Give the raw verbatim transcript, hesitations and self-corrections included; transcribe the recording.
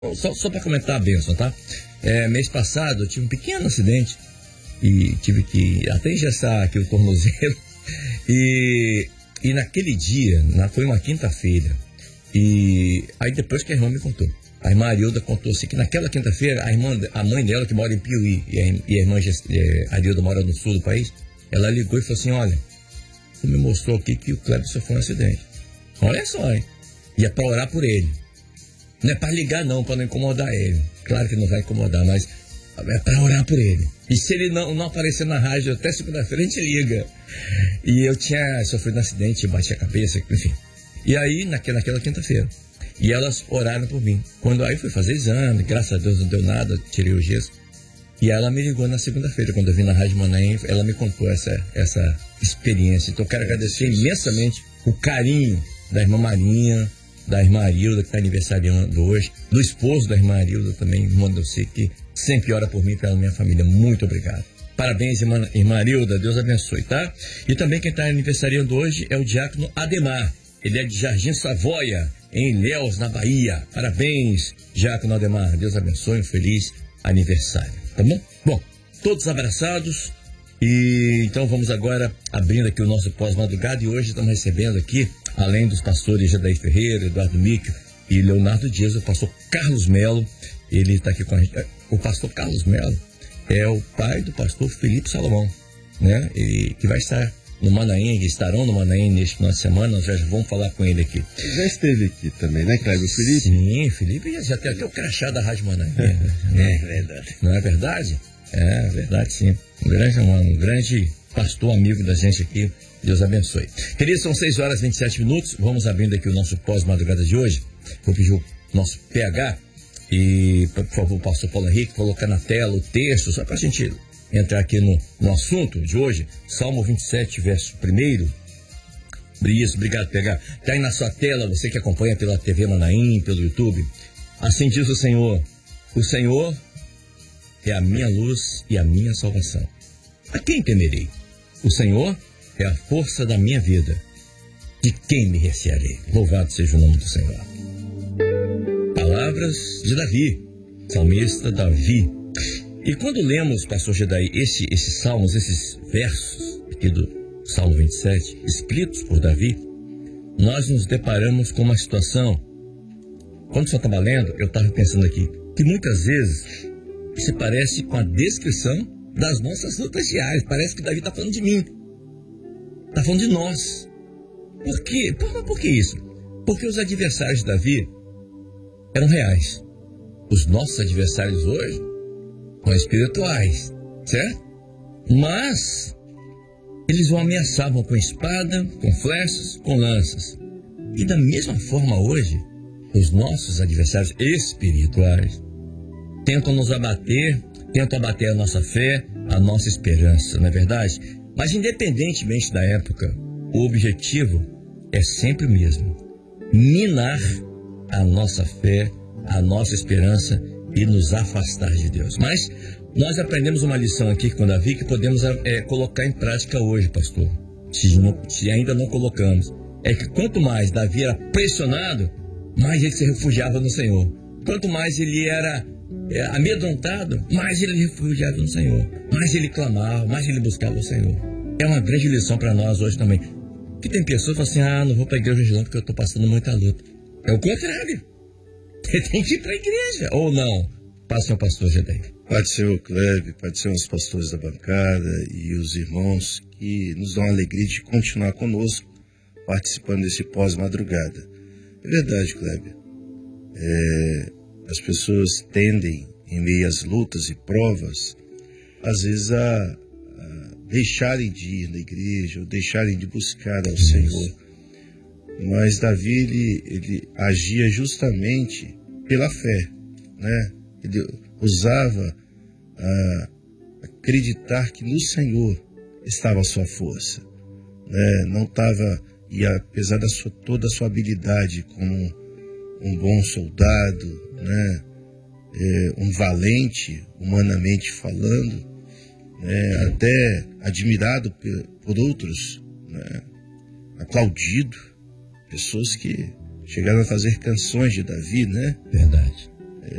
Só, só para comentar a bênção, tá? É, mês passado eu tive um pequeno acidente e tive que até engessar aqui o tornozelo. E, e naquele dia, na, foi uma quinta-feira, e aí depois que a irmã me contou. A irmã Arilda contou assim que naquela quinta-feira, a, irmã, a mãe dela, que mora em Piuí, e a, e a irmã é, Arilda mora no sul do país, ela ligou e falou assim: olha, você me mostrou aqui que o Kleber sofreu um acidente. Olha só, hein? E é para orar por ele. Não é para ligar não, para não incomodar ele. Claro que não vai incomodar, mas é para orar por ele. E se ele não, não aparecer na rádio até segunda-feira, a gente liga. E eu tinha sofrido um acidente, bati a cabeça, enfim. E aí, naquela, naquela quinta-feira. E elas oraram por mim. Quando aí fui fazer exame, graças a Deus não deu nada, tirei o gesso. E ela me ligou na segunda-feira, quando eu vim na Rádio Manaim, ela me contou essa, essa experiência. Então eu quero agradecer imensamente o carinho da irmã Marinha, da irmã Arilda, que está aniversariando hoje, do esposo da irmã Arilda também, irmã Dulce, que sempre ora por mim e pela minha família. Muito obrigado. Parabéns, irmã, irmã Arilda, Deus abençoe, tá? E também quem está aniversariando hoje é o diácono Ademar. Ele é de Jardim Savoia, em Ilhéus, na Bahia. Parabéns, diácono Ademar. Deus abençoe, um feliz aniversário, tá bom? Bom, todos abraçados. E então vamos agora abrindo aqui o nosso pós-madrugada. E hoje estamos recebendo aqui, além dos pastores Jadaí Ferreira, Eduardo Mica e Leonardo Dias, o pastor Carlos Melo. Ele está aqui com a gente. O pastor Carlos Melo é o pai do pastor Felipe Salomão, né? E que vai estar no Manaim, que estarão no Manaim neste final de semana. Nós já vamos falar com ele aqui. Já esteve aqui também, né, Cleber? O Felipe? Sim, Felipe já, já tem até o crachá da Rádio Manaim. É, é verdade. Não é verdade? É verdade, sim. Um grande, um grande pastor amigo da gente aqui. Deus abençoe. Queridos, são seis horas e vinte e sete minutos. Vamos abrindo aqui o nosso pós-madrugada de hoje. Vou pedir o nosso P H e, por favor, o pastor Paulo Henrique, colocar na tela o texto, só para a gente entrar aqui no, no assunto de hoje. Salmo vinte e sete, verso primeiro. Isso, obrigado, P H. Está aí na sua tela, você que acompanha pela T V Manaim, pelo YouTube. Assim diz o Senhor: o Senhor é a minha luz e a minha salvação. A quem temerei? O Senhor é a força da minha vida. De quem me recearei? Louvado seja o nome do Senhor. Palavras de Davi, salmista Davi. E quando lemos, pastor Jadaí, esse, esses salmos, esses versos aqui do Salmo vinte e sete, escritos por Davi, nós nos deparamos com uma situação. Quando o senhor estava lendo, eu estava pensando aqui, que muitas vezes se parece com a descrição das nossas lutas diárias. Parece que Davi está falando de mim. Está falando de nós. Por quê? Por, por que isso? Porque os adversários de Davi eram reais. Os nossos adversários hoje são espirituais, certo? Mas eles o ameaçavam com espada, com flechas, com lanças. E da mesma forma hoje, os nossos adversários espirituais tentam nos abater, tentam abater a nossa fé, a nossa esperança, não é verdade? Mas independentemente da época, o objetivo é sempre o mesmo: minar a nossa fé, a nossa esperança e nos afastar de Deus. Mas nós aprendemos uma lição aqui com Davi que podemos é, colocar em prática hoje, pastor. Se, não, se ainda não colocamos, é que quanto mais Davi era pressionado, mais ele se refugiava no Senhor. Quanto mais ele era é, amedrontado, mais ele refugiava no Senhor, mais ele clamava, mais ele buscava o Senhor. É uma grande lição para nós hoje também. Que tem pessoas que falam assim: ah, não vou para a igreja hoje não, porque eu estou passando muita luta. É o contrário. Você tem que ir para a igreja, ou não? Passa o pastor Jadaí. Pode ser o Kleber, pode ser os pastores da bancada e os irmãos que nos dão a alegria de continuar conosco, participando desse pós-madrugada. É verdade, Kleber. É, as pessoas tendem, em meio às lutas e provas, às vezes a, a deixarem de ir na igreja, ou deixarem de buscar ao Isso. Senhor. Mas Davi, ele, ele agia justamente pela fé, né? Ele usava a acreditar que no Senhor estava a sua força, né? Não estava, e apesar da sua, toda a sua habilidade como um bom soldado, né? É, um valente, humanamente falando, né? Até admirado por, por outros, né? Aplaudido, pessoas que chegaram a fazer canções de Davi, né? Verdade.